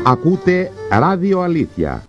Ακούτε Ράδιο Αλήθεια.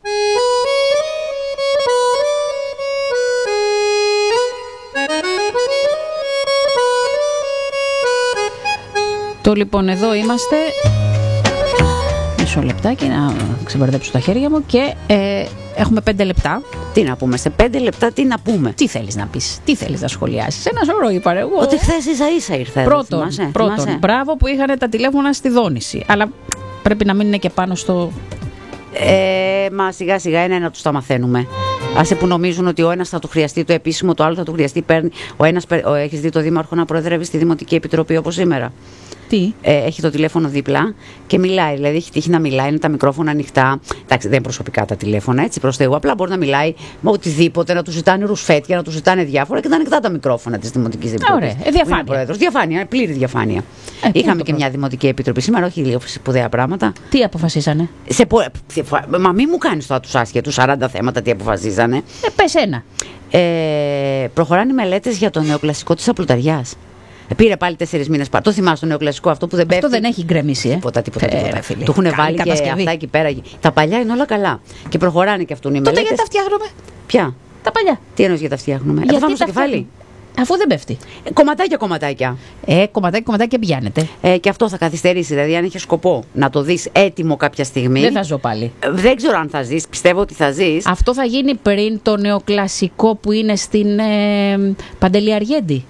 Το λοιπόν εδώ είμαστε. Μισό λεπτάκι να ξεμπερδέψω τα χέρια μου και έχουμε 5 λεπτά. Τι να πούμε, σε 5 λεπτά τι να πούμε. Τι θέλεις να πεις, τι θέλεις να σχολιάσεις? Ένα σωρό είπα εγώ. Ότι χθες ίσα ήρθε. Πρώτον, μπράβο που είχαν τα τηλέφωνα στη Δόνηση. Αλλά πρέπει να μην είναι και πάνω στο... Μα σιγά σιγά ένα τους τα μαθαίνουμε. Άσε που νομίζουν ότι ο ένας θα του χρειαστεί το επίσημο, το άλλο θα του χρειαστεί παίρνει. Έχεις δει το Δήμαρχο να προεδρεύει στη Δημοτική Επιτροπή όπως σήμερα? Τι? Έχει το τηλέφωνο δίπλα και μιλάει. Δηλαδή έχει τύχει να μιλάει, είναι τα μικρόφωνα ανοιχτά. Εντάξει, δεν είναι προσωπικά τα τηλέφωνα, έτσι προς Θεού. Απλά μπορεί να μιλάει με οτιδήποτε, να του ζητάνε ρουσφέτια, να του ζητάνε διάφορα και να ανοιχτά τα μικρόφωνα της Δημοτικής Επιτροπής. Ωραία, διαφάνεια. Διαφάνεια, πλήρη διαφάνεια. Είχαμε και μια Δημοτική Επιτροπή σήμερα, όχι λίγο σπουδαία πράγματα. Τι αποφασίσανε? Μα μη μου κάνεις τώρα τους άσχετους 40 θέματα τι αποφασίσανε. Πες ένα. Προχωράνε οι μελέτες για το νεοκλασικό της Απλουταριάς. Πήρε πάλι 4 μήνες παρά. Το θυμάσαι το νεοκλασικό αυτό που δεν πέφτει? Αυτό δεν έχει γκρεμίσει, Τίποτα. Του έχουν βάλει και αυτά εκεί πέρα. Τα παλιά είναι όλα καλά. Και προχωράνε και αυτούν οι μελέτες. Τότε γιατί τα φτιάχνουμε? Ποια? Τα παλιά. Τι εννοείς για τα φτιάχνουμε? Γιατί πάμε στο κεφάλι. Αφού δεν πέφτει. Κομματάκια. Κομματάκια πιάνεται. Και αυτό θα καθυστερήσει. Δηλαδή, αν είχε σκοπό να το δεις έτοιμο κάποια στιγμή. Δεν θα ζω πάλι. Δεν ξέρω αν θα ζεις. Πιστεύω ότι θα ζεις. Αυτό θα γίνει πριν το νεοκλασικό που είναι στην Παντελή Αργέντη.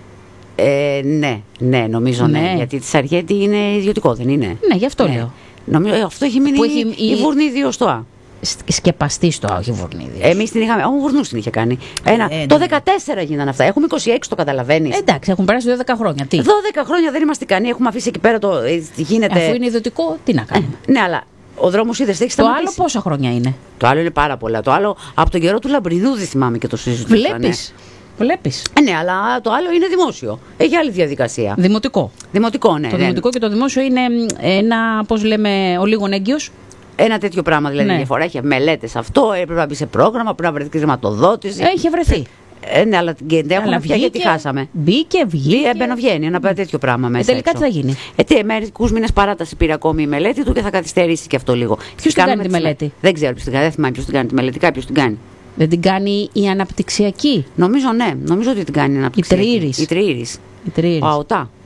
Ναι, νομίζω ναι. Γιατί της Αργέντη είναι ιδιωτικό, δεν είναι? Ναι, γι' αυτό λέω. Νομίζω, αυτό έχει μείνει η Βουρνίδη στο Α. Σκεπαστή στο Α, όχι Βουρνίδη. Εμείς την είχαμε. Ο Βουρνούς την είχε κάνει. Το 14 γίνανε αυτά. Έχουμε 26, το καταλαβαίνεις. Εντάξει, έχουν περάσει 12 χρόνια. Τι? 12 χρόνια δεν είμαστε ικανοί. Έχουμε αφήσει εκεί πέρα το. Γίνεται. Αφού είναι ιδιωτικό, τι να κάνουμε. Ναι, αλλά ο δρόμος είδες, έχει σταματήσει. Το άλλο πόσα χρόνια είναι? Το άλλο είναι πάρα πολλά. Το άλλο από τον καιρό του Λαμπρινούδη θυμάμαι και το συζητούσαμε. Βλέπεις. Ναι, αλλά το άλλο είναι δημόσιο. Έχει άλλη διαδικασία. Δημοτικό. Δημοτικό, ναι. Το δημοτικό και το δημόσιο είναι ένα, πώς λέμε, ο λίγον έγκυος. Ένα τέτοιο πράγμα δηλαδή. Διαφορά. Έχει μελέτες αυτό, έπρεπε να μπει σε πρόγραμμα, πρέπει να βρεθεί χρηματοδότηση. Έχει βρεθεί. Ναι, αλλά δεν έχουμε πια γιατί χάσαμε. Μπήκε, βγήκε. Βγαίνει ένα τέτοιο πράγμα μέσα. Τελικά τι θα γίνει? Μερικούς μήνες παράταση πήρε ακόμη η μελέτη του και θα καθυστερήσει και αυτό λίγο. Ποιος την κάνει τη μελέτη? Δεν ξέρω ποιος την κάνει. Δεν θυμάμαι ποιος την κάνει τη μελέτη. Κάποιος την κάνει. Δεν την κάνει η αναπτυξιακή? Νομίζω ναι. Νομίζω ότι την κάνει η αναπτυξιακή. Η Τριήρης. Ο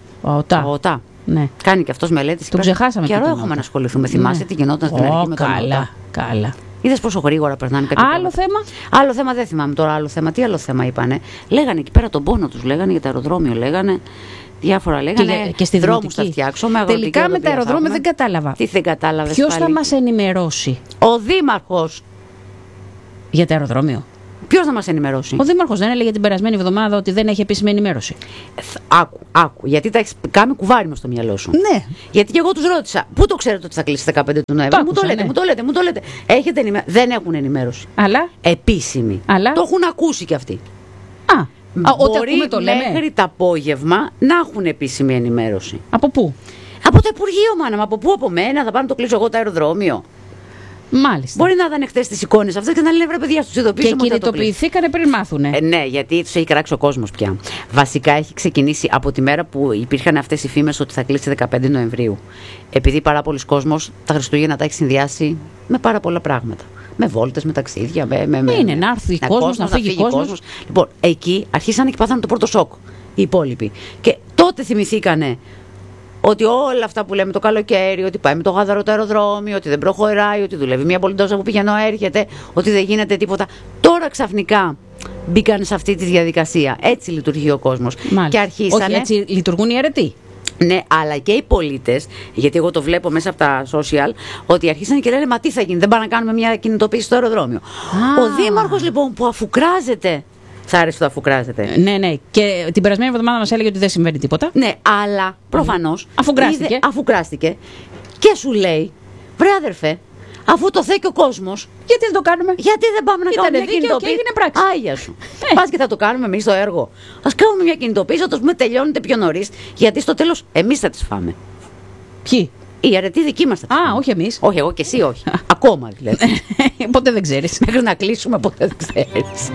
ΑΟΤΑ. Ναι. Κάνει και αυτός μελέτης. Το ξεχάσαμε. Καιρό έχουμε να ασχοληθούμε. Θυμάσαι τι γινόταν στην αρχή με τον ΑΟΤΑ? Καλά. Είδες πόσο γρήγορα περνάνε κάποια Άλλο θέμα? Άλλο θέμα δεν θυμάμαι τώρα. Άλλο θέμα. Τι άλλο θέμα είπανε? Λέγανε εκεί πέρα τον πόνο τους. Λέγανε για το αεροδρόμιο. Λέγανε διάφορα. Λέγανε και στη δρόμους θα φτιάξουμε. Τελικά με τα αεροδρόμια δεν κατάλαβα. Τι δεν κατάλαβες? Ποιος θα μας ενημερώσει? Ο Δήμαρχος. Για το αεροδρόμιο. Ποιος θα μας ενημερώσει? Ο Δήμαρχος δεν έλεγε την περασμένη εβδομάδα ότι δεν έχει επίσημη ενημέρωση? Άκου. Γιατί τα έχεις κάνει κουβάρι στο μυαλό σου. Ναι. Γιατί και εγώ τους ρώτησα, πού το ξέρετε ότι θα κλείσει 15 του Νοέμβρη? Μου το λέτε. Έχετε ενημέρωση? Δεν έχουν ενημέρωση. Αλλά. Επίσημη. Αλλά. Το έχουν ακούσει κι αυτοί. Μπορεί το μέχρι το απόγευμα να έχουν επίσημη ενημέρωση. Από πού? Από το Υπουργείο, μάνα. Από πού? Από μένα? Θα πάω να το κλείσω εγώ το αεροδρόμιο? Μάλιστα. Μπορεί να ήταν χθες τις εικόνες αυτές και να λένε βρε παιδιά, στους ειδοποιήσουμε. Και κινητοποιηθήκανε πριν μάθουνε. Ναι, γιατί τους έχει κράξει ο κόσμος πια. Βασικά έχει ξεκινήσει από τη μέρα που υπήρχαν αυτές οι φήμες ότι θα κλείσει 15 Νοεμβρίου. Επειδή πάρα πολλοί κόσμος τα Χριστούγεννα τα έχει συνδυάσει με πάρα πολλά πράγματα. Με βόλτες, με ταξίδια. Είναι να έρθει κόσμος, να φύγει κόσμος. Λοιπόν, εκεί αρχίσανε και πάθανε το πρώτο σοκ οι υπόλοιποι. Και τότε θυμηθήκανε ότι όλα αυτά που λέμε το καλοκαίρι, ότι πάει με το γάδαρο το αεροδρόμιο, ότι δεν προχωράει, ότι δουλεύει μια πολυντόσα που πηγαίνω έρχεται, ότι δεν γίνεται τίποτα. Τώρα ξαφνικά μπήκαν σε αυτή τη διαδικασία. Έτσι λειτουργεί ο κόσμος. Και αρχίσανε. Όχι, έτσι λειτουργούν οι αιρετοί. Ναι, αλλά και οι πολίτες, γιατί εγώ το βλέπω μέσα από τα social, ότι αρχίσανε και λένε μα τι θα γίνει, δεν πάμε να κάνουμε μια κινητοποίηση στο αεροδρόμιο. Ο Δήμαρχος λοιπόν που αφουκράζεται. Σ' άρεσε το αφουκράζεται? Ναι. Και την περασμένη εβδομάδα μας έλεγε ότι δεν συμβαίνει τίποτα. Ναι, αλλά προφανώς αφουγκράστηκε και σου λέει, βρε αδερφέ, αφού το θέλει ο κόσμος, γιατί δεν το κάνουμε? Γιατί δεν πάμε να κάνουμε μια κινητοποίηση? Και έγινε πράξη. Άγια σου. Πας και θα το κάνουμε εμείς το έργο. Ας κάνουμε μια κινητοποίηση, θα το πούμε τελειώνεται πιο νωρίς, γιατί στο τέλος εμείς θα τις φάμε. Ποιοι? Οι αρετοί δικοί μας θα τις φάμε. Όχι εμείς. Όχι, εγώ και εσύ όχι. Ακόμα δηλαδή. Ποτέ δεν ξέρεις. Μέχρι να κλείσουμε ποτέ δεν ξέρεις.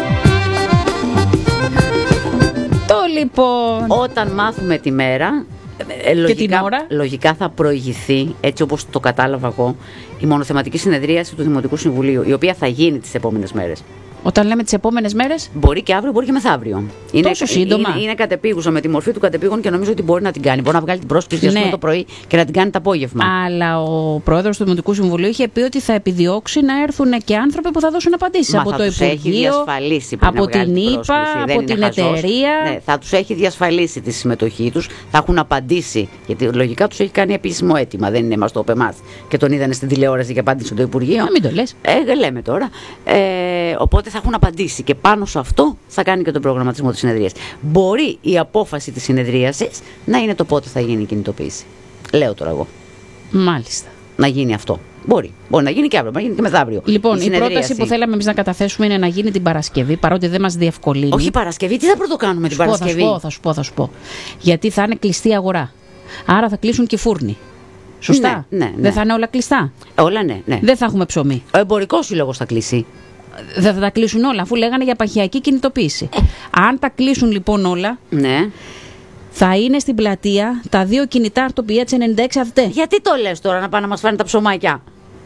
Το λοιπόν. Όταν μάθουμε τη μέρα, την ώρα. Λογικά θα προηγηθεί, έτσι όπως το κατάλαβα εγώ, η μονοθεματική συνεδρίαση του Δημοτικού Συμβουλίου, η οποία θα γίνει τις επόμενες μέρες. Όταν λέμε τις επόμενες μέρες. Μπορεί και αύριο, μπορεί και μεθαύριο. Τόσο σύντομα. Είναι κατεπίγουσα με τη μορφή του κατεπήγων και νομίζω ότι μπορεί να την κάνει. Μπορεί να βγάλει την πρόσκληση Ναι. το πρωί και να την κάνει το απόγευμα. Αλλά ο πρόεδρος του Δημοτικού Συμβουλίου είχε πει ότι θα επιδιώξει να έρθουν και άνθρωποι που θα δώσουν απαντήσεις από το Υπουργείο, από την ΙΠΑ, από την εταιρεία. Ναι, θα τους έχει διασφαλίσει τη συμμετοχή τους, θα έχουν απαντήσει. Γιατί λογικά τους έχει κάνει επίσημο αίτημα. Δεν είναι μας το είπε μας και τον είδανε στην τηλεόραση και απάντησε το Υπουργείο. Να μην το λες. Λέμε τώρα. Οπότε θα έχουν απαντήσει και πάνω σε αυτό θα κάνει και τον προγραμματισμό της συνεδρίας. Μπορεί η απόφαση της συνεδρίασης να είναι το πότε θα γίνει η κινητοποίηση. Λέω τώρα εγώ. Μάλιστα. Να γίνει αυτό. Μπορεί να γίνει και αύριο, μπορεί να γίνει και μεθαύριο. Λοιπόν, η πρόταση που θέλαμε εμείς να καταθέσουμε είναι να γίνει την Παρασκευή, παρότι δεν μας διευκολύνει. Όχι Παρασκευή, τι θα πρωτοκάνουμε την Παρασκευή. Θα σου πω. Γιατί θα είναι κλειστή αγορά. Άρα θα κλείσουν και οι φούρνοι. Σωστά. Ναι. Δεν θα είναι όλα κλειστά. Όλα ναι. Δεν θα έχουμε ψωμί. Ο εμπορικός σύλλογος θα κλείσει. Δεν θα τα κλείσουν όλα, αφού λέγανε για επαρχιακή κινητοποίηση. Αν τα κλείσουν λοιπόν όλα, ναι. Θα είναι στην πλατεία τα 2 κινητά αρτοπία της 96 ΑΔΤΕ. Γιατί το λες τώρα να πάνε να μας φάνε τα ψωμάκια.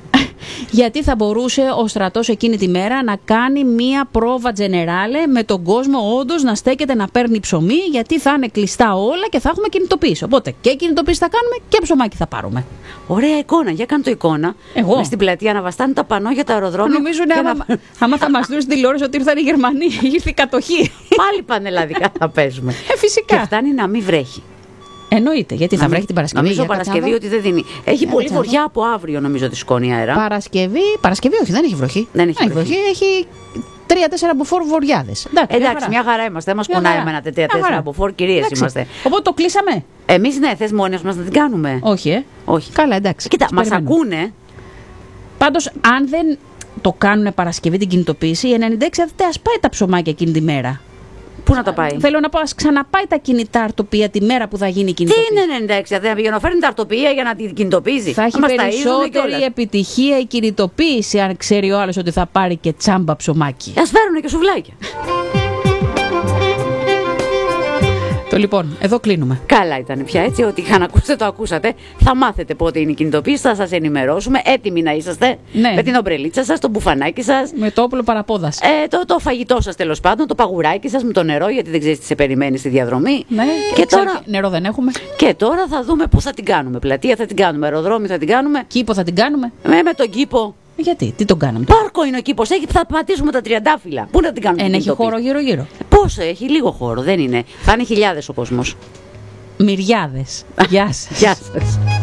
Γιατί θα μπορούσε ο στρατός εκείνη τη μέρα να κάνει μία πρόβα τζενεράλε με τον κόσμο όντως να στέκεται να παίρνει ψωμί, γιατί θα είναι κλειστά όλα και θα έχουμε κινητοποίηση. Οπότε και κινητοποίηση θα κάνουμε και ψωμάκι θα πάρουμε. Ωραία εικόνα, για κάνω το εικόνα. Εγώ. Μες στην πλατεία να βαστάνε τα πανό για τα αεροδρόμια. Νομίζω άμα θα μας δουν στην τηλεόραση ότι ήρθαν οι Γερμανοί, ήρθε η κατοχή. Πάλι πανελλαδικά θα παίζουμε. Φυσικά. Και φτάνει να μην βρέχει. Εννοείται, γιατί θα βρέχει την Παρασκευή. Νομίζω Παρασκευή ότι δεν δίνει. Έχει πολύ βοριά από αύριο, νομίζω, τη σκόνη αέρα. Παρασκευή, όχι, δεν έχει βροχή. Δεν έχει βροχή. Έχει 3-4 αποφόρ βοριάδες. Εντάξει, μια χαρά είμαστε. Δεν μας πονάει με ένα 3-4 αποφόρ, κυρίες είμαστε. Οπότε το κλείσαμε. Εμείς ναι, θες μόνοι μας να την κάνουμε. Όχι, Όχι. Καλά, εντάξει. Κοίτα, μας ακούνε. Πάντως, αν δεν το κάνουν Παρασκευή την κινητοποίηση, η 96 ΑΔΤΕ ας πάει τα ψωμάκια εκείνη τη μέρα. Πού να τα πάει. Θέλω να πω, ας ξαναπάει τα κινητά αρτοπία τη μέρα που θα γίνει η κινητοποίηση. Τι είναι 96, δεν πηγαίνω να φέρνει τα αρτοπία για να την κινητοποιήσει. Θα έχει περισσότερη επιτυχία η κινητοποίηση, αν ξέρει ο άλλος ότι θα πάρει και τσάμπα ψωμάκι. Ας φέρουν και σουβλάκια. Λοιπόν, εδώ κλείνουμε. Καλά ήταν πια έτσι, ότι είχαν ακούσει, το ακούσατε. Θα μάθετε πότε είναι η κινητοποίηση, θα σας ενημερώσουμε. Έτοιμοι να είσαστε με την ομπρελίτσα σας, το μπουφανάκι σας. Με το όπλο παραπόδας. Το φαγητό σας τέλος πάντων, το παγουράκι σας με το νερό, γιατί δεν ξέρεις τι σε περιμένει στη διαδρομή. Ναι, και τώρα νερό δεν έχουμε. Και τώρα θα δούμε πού θα την κάνουμε. Πλατεία θα την κάνουμε, αεροδρόμιο θα την κάνουμε. Κήπο θα την κάνουμε. Με τον κήπο. Γιατί, τι τον κάναμε. Πάρκο είναι ο κήπος, θα πατήσουμε τα τριαντάφυλλα. Πού να την κάνουμε. Έχει χώρο γύρω-γύρω. Πόσο έχει, λίγο χώρο, δεν είναι. Θα είναι χιλιάδες ο κόσμος. Μυριάδες. Γεια σας. Γεια σας.